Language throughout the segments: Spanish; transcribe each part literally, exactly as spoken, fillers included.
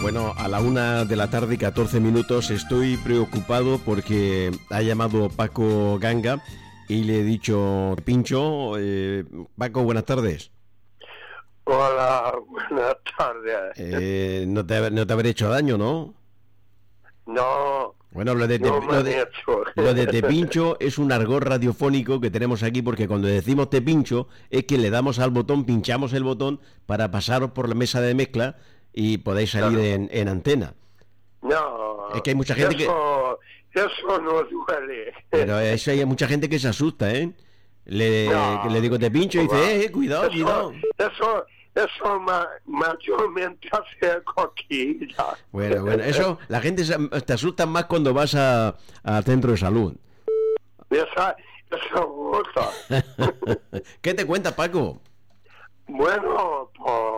Bueno, a la una de la tarde y catorce minutos estoy preocupado porque ha llamado Paco Ganga y le he dicho, Pincho, eh, Paco, buenas tardes. Hola, buenas tardes. Eh, no, te, no te habré hecho daño, ¿no? No. Bueno, lo de, te, no lo, de, lo de te pincho es un argot radiofónico que tenemos aquí, porque cuando decimos te pincho es que le damos al botón, pinchamos el botón para pasaros por la mesa de mezcla y podáis salir Claro. en, en antena. No. Es que hay mucha gente eso, que... Eso no duele. Pero eso hay mucha gente que se asusta, ¿eh? Le, no, que le digo te pincho y dice, eh, cuidado, eso, cuidado. Eso, eso ma, mayormente hace coquilla. Bueno, bueno, eso, la gente se, te asusta más cuando vas a, al centro de salud. Esa, eso gusta. ¿Qué te cuentas, Paco? Bueno,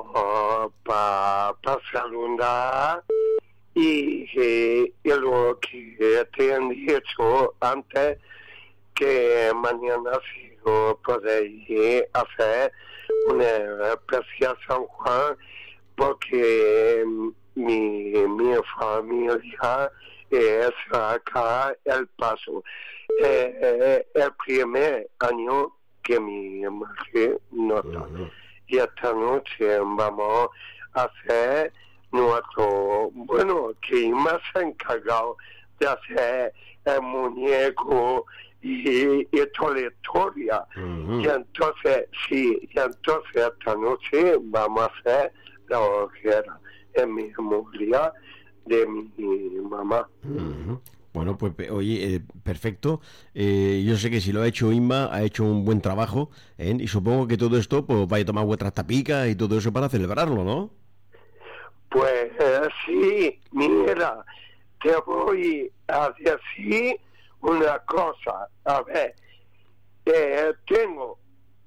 para pa saludar y, y, y lo que te han dicho antes, que mañana si lo podéis hacer una especial San Juan, porque mi, mi familia es acá El Paso. Eh, el primer año que mi madre no está. Uh-huh. Y esta noche vamos a hacer nuestro, bueno, que más se ha encargado de hacer el muñeco y, y toda la historia. Uh-huh. Y entonces, sí, y entonces esta noche vamos a hacer la hoguera en mi memoria de mi mamá. Uh-huh. Bueno, pues oye, eh, perfecto. Eh, yo sé que si lo ha hecho Inma, ha hecho un buen trabajo, ¿eh? Y supongo que todo esto, pues vaya a tomar vuestras tapicas y todo eso para celebrarlo, ¿no? Pues eh, sí, mira, te voy a decir una cosa. A ver, eh, tengo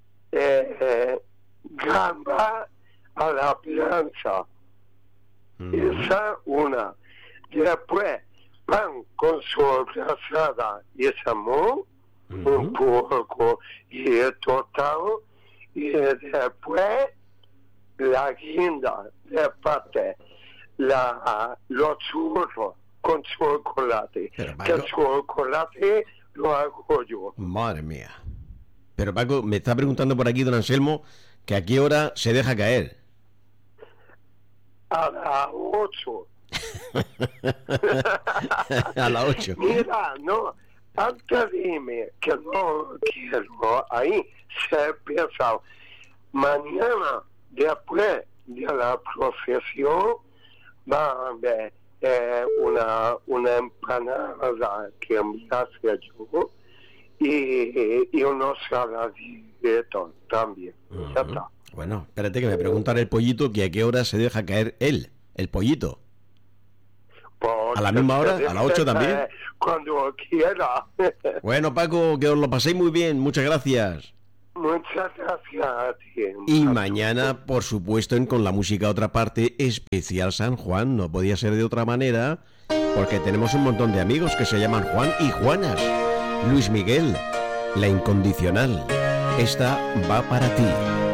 eh, gamba a la plancha. Uh-huh. Esa una. Después, pan con su abrazada y jamón, uh-huh. un poco y tostado, y después la guinda de parte, la, los churros con chocolate. Pero, que el chocolate lo hago yo. Madre mía. Pero Paco, me está preguntando por aquí don Anselmo que a qué hora se deja caer. A las ocho. A las ocho. Mira, no, antes dime que no quiero ahí ser pesado. Mañana, después de la profesión, va a haber eh, una, una empanada que me hace yo y, y unos saladitos también. Uh-huh. Ya está. Bueno, espérate que me preguntan el pollito que a qué hora se deja caer él, el pollito. Pues ¿A la misma hora? ¿A las ocho también? Cuando quiera. Bueno, Paco, que os lo paséis muy bien. Muchas gracias. Muchas gracias a ti. Y mañana, por supuesto, en Con la Música a Otra Parte, especial San Juan. No podía ser de otra manera, porque tenemos un montón de amigos que se llaman Juan y Juanas. Luis Miguel, La Incondicional. Esta va para ti.